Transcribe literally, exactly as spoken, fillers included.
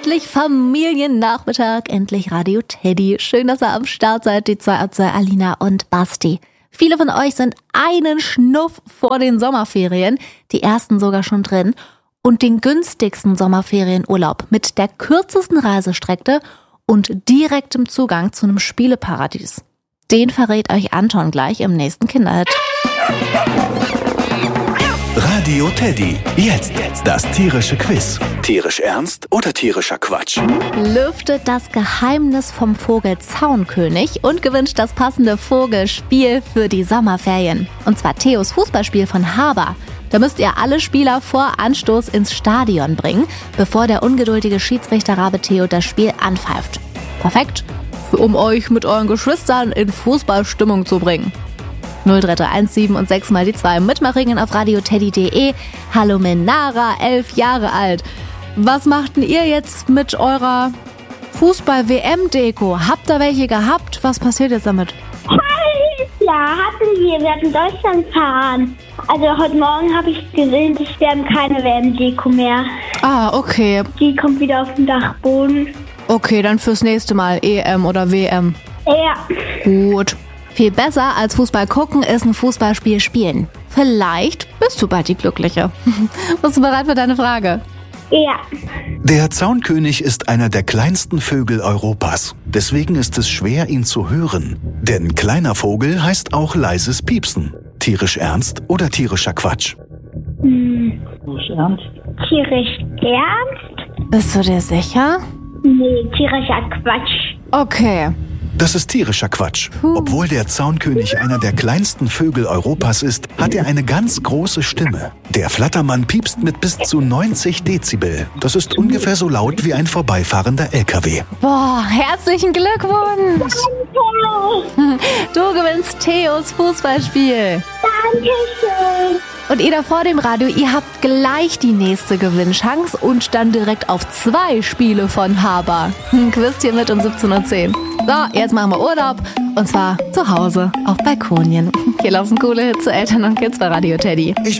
Endlich Familiennachmittag, endlich Radio Teddy. Schön, dass ihr am Start seid, die zwei Otze, Alina und Basti. Viele von euch sind einen Schnuff vor den Sommerferien, die ersten sogar schon drin, und den günstigsten Sommerferienurlaub mit der kürzesten Reisestrecke und direktem Zugang zu einem Spieleparadies. Den verrät euch Anton gleich im nächsten Kinderhit. Radio Teddy. Jetzt das tierische Quiz. Tierisch ernst oder tierischer Quatsch? Lüftet das Geheimnis vom Vogel Zaunkönig und gewünscht das passende Vogelspiel für die Sommerferien. Und zwar Theos Fußballspiel von Haber. Da müsst ihr alle Spieler vor Anstoß ins Stadion bringen, bevor der ungeduldige Schiedsrichter Rabe Theo das Spiel anpfeift. Perfekt, um euch mit euren Geschwistern in Fußballstimmung zu bringen. null drei drei eins sieben und sechs mal die zwei. Mitmachen auf radioteddy punkt de. Hallo Menara, elf Jahre alt. Was macht denn ihr jetzt mit eurer Fußball-W M-Deko? Habt ihr welche gehabt? Was passiert jetzt damit? Ja, hatten wir. Wir hatten Deutschland fahren. Also heute Morgen habe ich gesehen, dass wir haben keine W M-Deko mehr. Ah, okay. Die kommt wieder auf den Dachboden. Okay, dann fürs nächste Mal E M oder W M. Ja. Gut. Viel besser als Fußball gucken ist ein Fußballspiel spielen. Vielleicht bist du bald die Glückliche. Bist du bereit für deine Frage? Ja. Der Zaunkönig ist einer der kleinsten Vögel Europas. Deswegen ist es schwer, ihn zu hören. Denn kleiner Vogel heißt auch leises Piepsen. Tierisch ernst oder tierischer Quatsch? Hm. Tierisch ernst. Tierisch ernst? Bist du dir sicher? Nee, tierischer Quatsch. Okay. Das ist tierischer Quatsch. Obwohl der Zaunkönig einer der kleinsten Vögel Europas ist, hat er eine ganz große Stimme. Der Flattermann piepst mit bis zu neunzig Dezibel. Das ist ungefähr so laut wie ein vorbeifahrender L K W. Boah, herzlichen Glückwunsch! Danke. Du gewinnst Theos Fußballspiel. Dankeschön. Und ihr da vor dem Radio, ihr habt gleich die nächste Gewinnchance und dann direkt auf zwei Spiele von Haber. Quizt hier mit um siebzehn Uhr zehn. So, jetzt machen wir Urlaub. Und zwar zu Hause auf Balkonien. Hier laufen coole Hits zu Eltern und Kids bei Radio Teddy.